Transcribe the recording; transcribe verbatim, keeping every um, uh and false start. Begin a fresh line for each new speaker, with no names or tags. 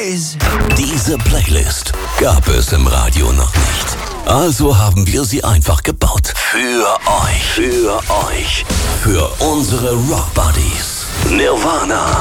is.
Diese Playlist gab es im Radio noch nicht. Also haben wir sie einfach gebaut. Für euch. Für euch. Für unsere Rock Buddies. Nirvana.